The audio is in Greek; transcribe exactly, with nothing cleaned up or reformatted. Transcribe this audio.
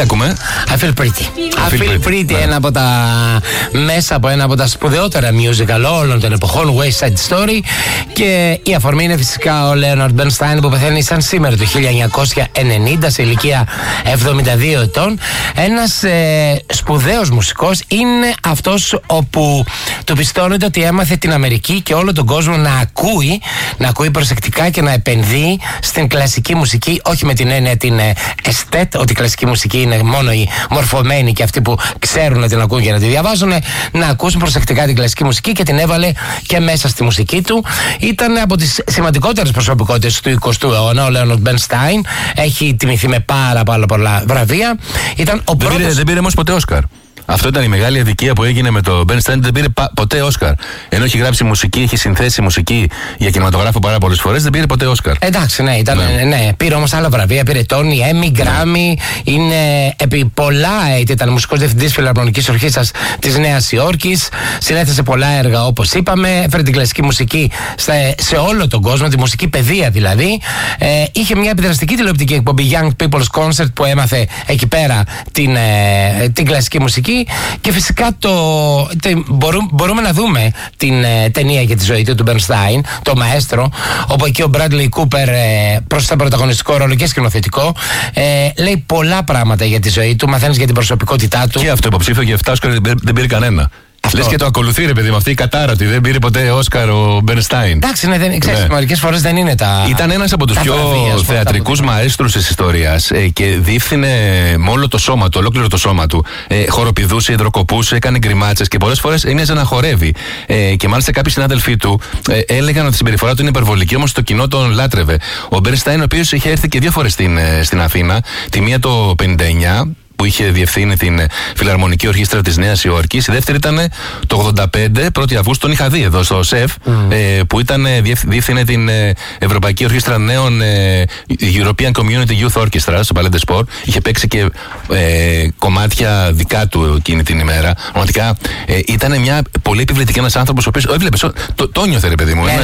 ακούμε? I feel pretty. I feel, feel pretty, pretty ναι. Ένα από τα μέσα από ένα από τα σπουδαιότερα musical όλων των εποχών, West Side Story. Και η αφορμή είναι φυσικά ο Λέοναρντ Μπέρνσταϊν, που πεθαίνει σαν σήμερα το χίλια εννιακόσια ενενήντα σε ηλικία εβδομήντα δύο ετών. Ένας ε, σπουδαίος μουσικός. Είναι αυτός όπου του πιστώνεται ότι έμαθε την Αμερική και όλο τον κόσμο να ακούει, να ακούει προσεκτικά και να επενδύει στην κλασική μουσική, όχι με την έννοια την εστέτ, ότι η κλασική μουσική είναι μόνο οι μορφωμένοι και αυτοί που ξέρουν να την ακούν και να τη διαβάζουν, να ακούσουν προσεκτικά την κλασική μουσική, και την έβαλε και μέσα στη μουσική του. Ήταν από τις σημαντικότερες προσωπικότητες του εικοστού αιώνα ο Λέοναρντ Μπέρνσταϊν. Έχει τιμηθεί με πάρα, πάρα πολλά βραβεία. Ήταν ο δεν, πρώτος... πήρε, δεν πήρε όμως ποτέ Όσκαρ. Αυτό ήταν η μεγάλη αδικία που έγινε με το Μπέρνσταϊν. Δεν πήρε πα, ποτέ Όσκαρ. Ενώ έχει γράψει μουσική, έχει συνθέσει μουσική για κινηματογράφο πάρα πολλές φορές, δεν πήρε ποτέ Όσκαρ. Εντάξει, ναι, ήταν, ναι. ναι πήρε όμως άλλα βραβεία. Πήρε Τόνι, Έμι, Γκράμι. Ναι. Είναι επί πολλά έτη ήταν μουσικός διευθυντής Φιλαρμονικής Ορχήστρας της Νέας Υόρκης. Συνέθεσε πολλά έργα, όπως είπαμε. Έφερε την κλασική μουσική σε, σε όλο τον κόσμο, τη μουσική παιδεία δηλαδή. Ε, είχε μια επιδραστική τηλεοπτική εκπομπή Young People's Concert που έμαθε εκεί πέρα την, ε, την κλασική μουσική. Και φυσικά το, το, μπορούμε, μπορούμε να δούμε την ε, ταινία για τη ζωή του, του Μπέρνσταϊν, το Μαέστρο, όπου εκεί ο Μπράντλι Κούπερ ε, προς τα πρωταγωνιστικό ρόλο και σκηνοθετικό, ε, λέει πολλά πράγματα για τη ζωή του, μαθαίνεις για την προσωπικότητά του. Και αυτό υποψήφιο για εφτά Όσκαρ δεν πήρε κανένα. Λες και το ακολουθεί, ρε παιδί, με αυτή η κατάρα ότι δεν πήρε ποτέ Όσκαρ ο Μπέρνσταϊν. Εντάξει, ναι, δεν, ξέρεις, ναι. Μερικές φορές δεν είναι τα. Ήταν ένας από τους πιο θεατρικούς μαέστρους της ιστορίας ε, και διεύθυνε με όλο το σώμα του, ολόκληρο το σώμα του. Ε, χοροπηδούσε, υδροκοπούσε, έκανε γκριμάτσες και πολλές φορές έμοιαζε να χορεύει. Ε, και μάλιστα κάποιοι συνάδελφοί του ε, έλεγαν ότι η συμπεριφορά του είναι υπερβολική, όμως το κοινό τον λάτρευε. Ο Μπέρνσταϊν, ο οποίος είχε έρθει και δύο φορές στην, στην Αθήνα, τη μία το πενήντα εννιά, που είχε διευθύνει την Φιλαρμονική Ορχήστρα της Νέας Υόρκης. Η δεύτερη ήταν το ογδόντα πέντε, πρώτη Αυγούστου, τον είχα δει εδώ στο ΣΕΦ, mm. ε, που ήταν, διεύθυνε την Ευρωπαϊκή Ορχήστρα Νέων ε, European Community Youth Orchestra στο Palais des Sports. Είχε παίξει και ε, κομμάτια δικά του εκείνη την ημέρα. Πραγματικά ε, ήταν μια πολύ επιβλητική, ένας άνθρωπος ο οποίος έβλεπε, το, το νιώθε, ρε παιδί μου.